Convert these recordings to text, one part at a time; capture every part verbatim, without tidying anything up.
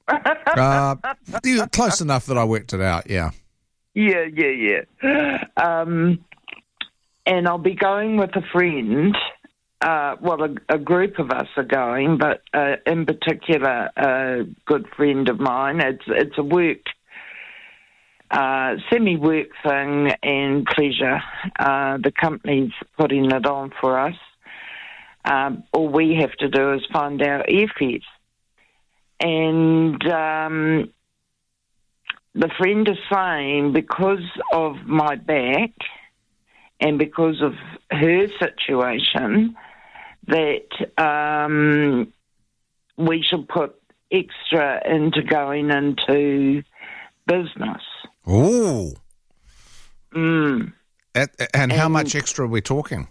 uh, you close enough that I worked it out, yeah. Yeah, yeah, yeah. Um, and I'll be going with a friend. Uh, well, a, a group of us are going, but uh, in particular, a good friend of mine. It's it's a work, uh, semi-work thing and pleasure. Uh, the company's putting it on for us. Um, all we have to do is find our airfares. And um, the friend is saying because of my back and because of her situation, that um, we should put extra into going into business. Ooh. Mm. At, and, and how much extra are we talking?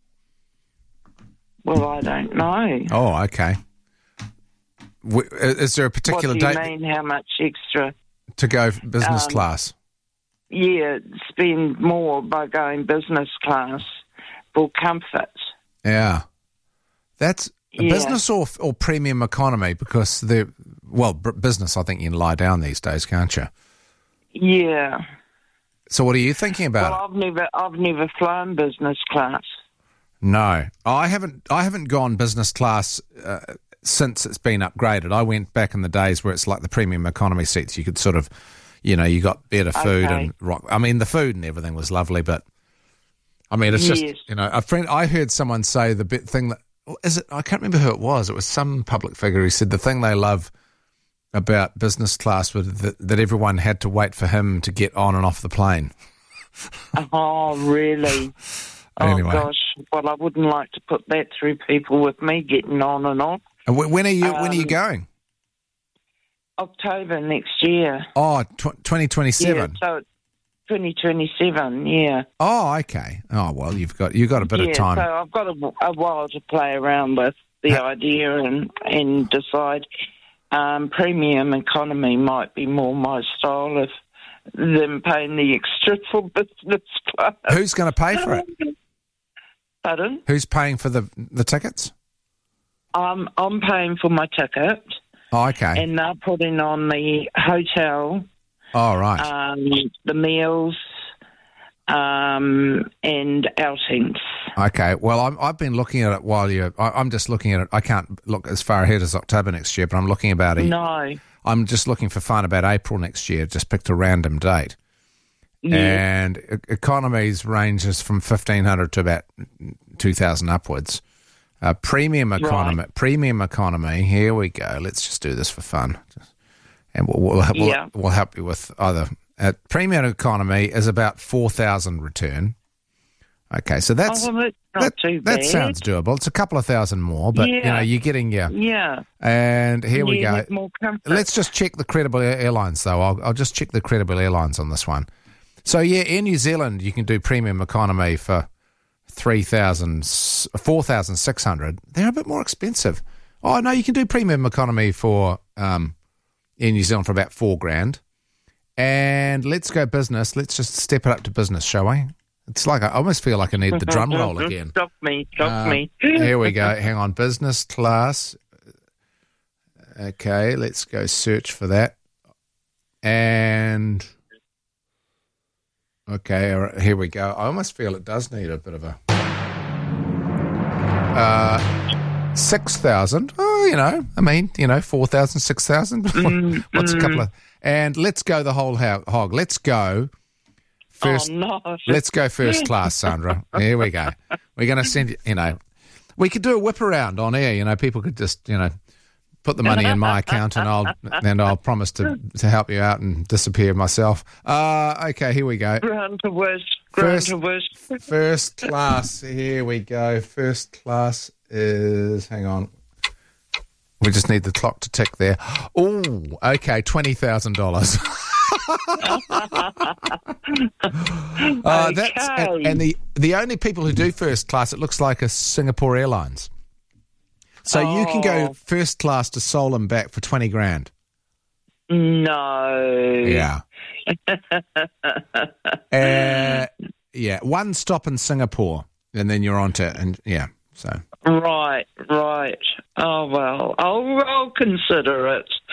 Well, I don't know. Oh, okay. W- is there a particular what do you date mean, how much extra? To go business Um, class? Yeah, spend more by going business class for comfort. Yeah. That's Yeah. business or or premium economy, because the well, b- business, I think you can lie down these days, can't you? Yeah. So what are you thinking about? Well, I've never, I've never flown business class. No, I haven't. I haven't gone business class uh, since it's been upgraded. I went back in the days where it's like the premium economy seats. You could sort of, you know, you got better food Okay. and rock. I mean, the food and everything was lovely, but I mean, it's just Yes. you know, a friend. I heard someone say the bit thing that is it. I can't remember who it was. It was some public figure who said the thing they love about business class was that, that everyone had to wait for him to get on and off the plane. Oh, really? Anyway. Oh, gosh. Well, I wouldn't like to put that through people with me getting on and off. And wh- when are you? when are you Um, going? October next year. Oh, tw- twenty twenty-seven. Yeah, so it's twenty twenty-seven, yeah. Oh, okay. Oh, well, you've got you've got a bit yeah, of time. so I've got a, a while to play around with the Ha- idea and, and decide. Um, premium economy might be more my style of than paying the extra for business class. Who's going to pay for it? Pardon? Who's paying for the the tickets? Um, I'm paying for my ticket, Oh, okay. and they're putting on the hotel, Oh, right. um, the meals, um, and outings. Okay. Well, I'm, I've been looking at it while you're. I, I'm just looking at it. I can't look as far ahead as October next year, but I'm looking about it. No. I'm just looking for fun about April next year. Just picked a random date. Yeah. And e- economies ranges from fifteen hundred to about two thousand upwards. Uh, premium economy, Right. premium economy. Here we go. Let's just do this for fun, and we'll we'll, we'll, Yeah. we'll help you with either. Uh, premium economy is about four thousand return. Okay, so that's Oh, well, that's not that, too that bad. sounds doable. It's a couple of thousand more, but you Yeah. know you're getting your. Yeah. And here we You go. have more comfort. Let's just check the credible air- airlines, though. I'll, I'll just check the credible airlines on this one. So, yeah, Air New Zealand, you can do premium economy for three thousand, four thousand six hundred. They're a bit more expensive. Oh, no, you can do premium economy for um, Air New Zealand for about four grand. And let's go business. Let's just step it up to business, shall we? It's like I almost feel like I need the drum roll again. Stop me, stop Uh, me. Here we go. Hang on. Business class. Okay, let's go search for that. And okay, all right, here we go. I almost feel it does need a bit of a uh, six thousand. Oh, you know, I mean, you know, four thousand, six thousand. What's a couple of? And let's go the whole ho- hog. Let's go first. Oh, no. Let's go first class, Sandra. Here we go. We're going to send you. You know, we could do a whip around on air. You know, people could just, you know, put the money in my account, and I'll and I'll promise to, to help you out and disappear myself. Uh, okay, here we go. Ground to wish. Ground First- to wish. First class. Here we go. First class is. Hang on. We just need the clock to tick there. Oh, okay, twenty thousand dollars. Uh, that's and, Okay. and the the only people who do first class, it looks like, are Singapore Airlines. So you can go Oh. first class to Seoul and back for twenty grand. No. Yeah. uh, yeah. One stop in Singapore, and then you're on to and yeah. So Right, right. Oh, well, I'll, I'll consider it.